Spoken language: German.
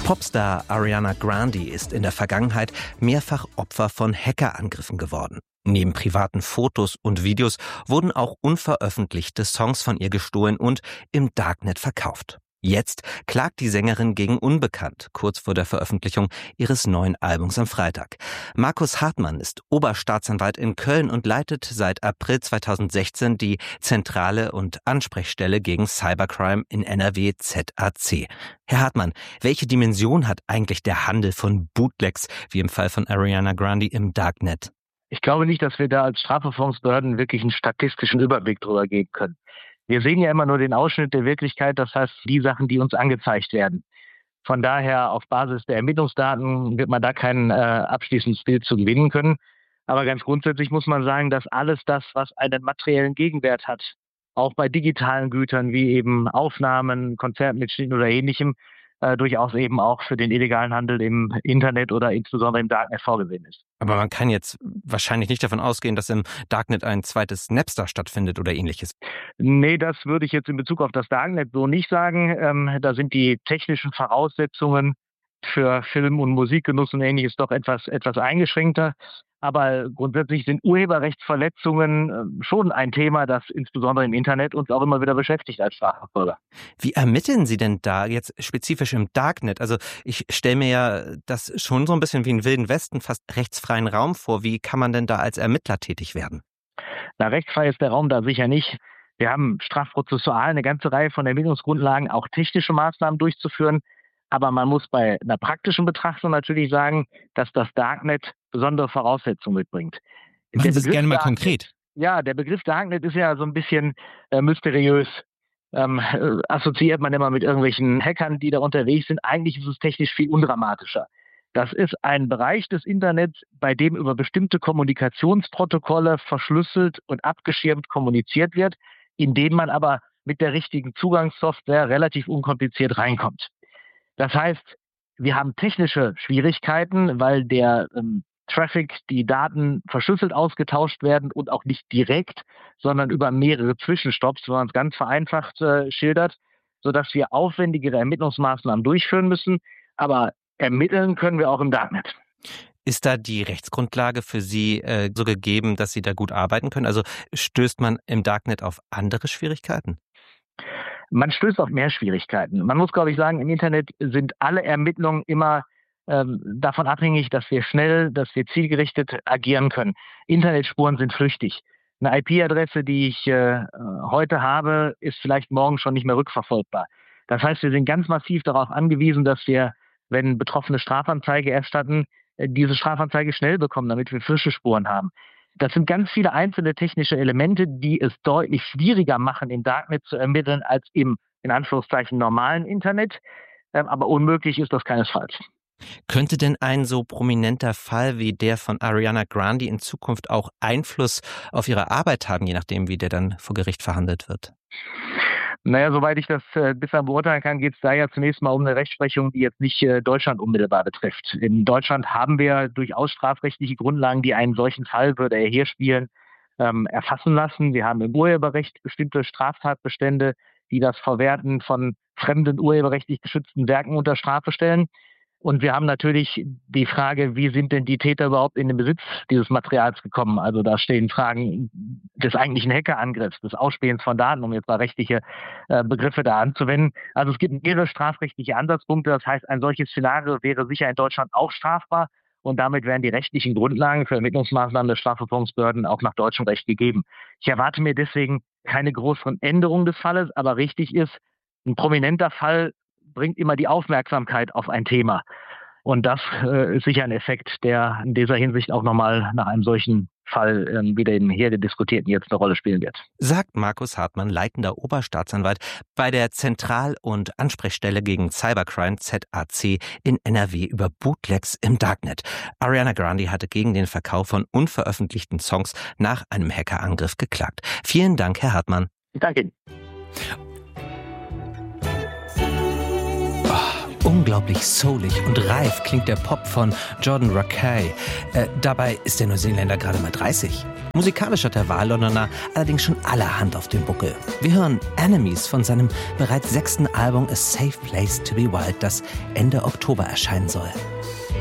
Popstar Ariana Grande ist in der Vergangenheit mehrfach Opfer von Hackerangriffen geworden. Neben privaten Fotos und Videos wurden auch unveröffentlichte Songs von ihr gestohlen und im Darknet verkauft. Jetzt klagt die Sängerin gegen Unbekannt, kurz vor der Veröffentlichung ihres neuen Albums am Freitag. Markus Hartmann ist Oberstaatsanwalt in Köln und leitet seit April 2016 die Zentrale und Ansprechstelle gegen Cybercrime in NRW ZAC. Herr Hartmann, welche Dimension hat eigentlich der Handel von Bootlegs, wie im Fall von Ariana Grande, im Darknet? Ich glaube nicht, dass wir da als Strafverfolgungsbehörden wirklich einen statistischen Überblick drüber geben können. Wir sehen ja immer nur den Ausschnitt der Wirklichkeit, das heißt die Sachen, die uns angezeigt werden. Von daher, auf Basis der Ermittlungsdaten wird man da kein abschließendes Bild zu gewinnen können. Aber ganz grundsätzlich muss man sagen, dass alles das, was einen materiellen Gegenwert hat, auch bei digitalen Gütern wie eben Aufnahmen, Konzertmitschnitten oder Ähnlichem, durchaus eben auch für den illegalen Handel im Internet oder insbesondere im Darknet vorgesehen ist. Aber man kann jetzt wahrscheinlich nicht davon ausgehen, dass im Darknet ein zweites Napster stattfindet oder Ähnliches. Nee, das würde ich jetzt in Bezug auf das Darknet so nicht sagen. Da sind die technischen Voraussetzungen für Film- und Musikgenuss und Ähnliches doch etwas eingeschränkter. Aber grundsätzlich sind Urheberrechtsverletzungen schon ein Thema, das insbesondere im Internet uns auch immer wieder beschäftigt als Strafverfolger. Wie ermitteln Sie denn da jetzt spezifisch im Darknet? Also ich stelle mir ja das schon so ein bisschen wie einen Wilden Westen, fast rechtsfreien Raum vor. Wie kann man denn da als Ermittler tätig werden? Na, rechtsfrei ist der Raum da sicher nicht. Wir haben strafprozessual eine ganze Reihe von Ermittlungsgrundlagen, auch technische Maßnahmen durchzuführen. Aber man muss bei einer praktischen Betrachtung natürlich sagen, dass das Darknet besondere Voraussetzungen mitbringt. Machen Sie es gerne mal konkret. Ja, der Begriff Darknet ist ja so ein bisschen mysteriös. Assoziiert man immer mit irgendwelchen Hackern, die da unterwegs sind. Eigentlich ist es technisch viel undramatischer. Das ist ein Bereich des Internets, bei dem über bestimmte Kommunikationsprotokolle verschlüsselt und abgeschirmt kommuniziert wird, in dem man aber mit der richtigen Zugangssoftware relativ unkompliziert reinkommt. Das heißt, wir haben technische Schwierigkeiten, weil der Traffic, die Daten verschlüsselt ausgetauscht werden und auch nicht direkt, sondern über mehrere Zwischenstopps, wenn man es ganz vereinfacht schildert, sodass wir aufwendigere Ermittlungsmaßnahmen durchführen müssen. Aber ermitteln können wir auch im Darknet. Ist da die Rechtsgrundlage für Sie so gegeben, dass Sie da gut arbeiten können? Also stößt man im Darknet auf andere Schwierigkeiten? Man stößt auf mehr Schwierigkeiten. Man muss, glaube ich, sagen, im Internet sind alle Ermittlungen immer davon abhängig, dass wir schnell, dass wir zielgerichtet agieren können. Internetspuren sind flüchtig. Eine IP-Adresse, die ich heute habe, ist vielleicht morgen schon nicht mehr rückverfolgbar. Das heißt, wir sind ganz massiv darauf angewiesen, dass wir, wenn Betroffene Strafanzeige erstatten, diese Strafanzeige schnell bekommen, damit wir frische Spuren haben. Das sind ganz viele einzelne technische Elemente, die es deutlich schwieriger machen, im Darknet zu ermitteln, als im, in Anführungszeichen, normalen Internet. Aber unmöglich ist das keinesfalls. Könnte denn ein so prominenter Fall wie der von Ariana Grande in Zukunft auch Einfluss auf Ihre Arbeit haben, je nachdem, wie der dann vor Gericht verhandelt wird? Naja, soweit ich das bisher beurteilen kann, geht es da ja zunächst mal um eine Rechtsprechung, die jetzt nicht Deutschland unmittelbar betrifft. In Deutschland haben wir durchaus strafrechtliche Grundlagen, die einen solchen Fall, würde er hier spielen, erfassen lassen. Wir haben im Urheberrecht bestimmte Straftatbestände, die das Verwerten von fremden urheberrechtlich geschützten Werken unter Strafe stellen. Und wir haben natürlich die Frage, wie sind denn die Täter überhaupt in den Besitz dieses Materials gekommen? Also da stehen Fragen des eigentlichen Hackerangriffs, des Ausspähens von Daten, um jetzt mal rechtliche Begriffe da anzuwenden. Also es gibt mehrere strafrechtliche Ansatzpunkte. Das heißt, ein solches Szenario wäre sicher in Deutschland auch strafbar. Und damit wären die rechtlichen Grundlagen für Ermittlungsmaßnahmen der Strafverfolgungsbehörden auch nach deutschem Recht gegeben. Ich erwarte mir deswegen keine größeren Änderungen des Falles, aber richtig ist, ein prominenter Fall bringt immer die Aufmerksamkeit auf ein Thema. Und das ist sicher ein Effekt, der in dieser Hinsicht auch nochmal nach einem solchen Fall wie dem hier diskutierten jetzt eine Rolle spielen wird. Sagt Markus Hartmann, leitender Oberstaatsanwalt bei der Zentral- und Ansprechstelle gegen Cybercrime ZAC in NRW über Bootlegs im Darknet. Ariana Grande hatte gegen den Verkauf von unveröffentlichten Songs nach einem Hackerangriff geklagt. Vielen Dank, Herr Hartmann. Danke Ihnen. Unglaublich soulig und reif klingt der Pop von Jordan Rakei. Dabei ist der Neuseeländer gerade mal 30. Musikalisch hat der Wahllondoner allerdings schon allerhand auf dem Buckel. Wir hören Enemies von seinem bereits 6. Album A Safe Place to be Wild, das Ende Oktober erscheinen soll.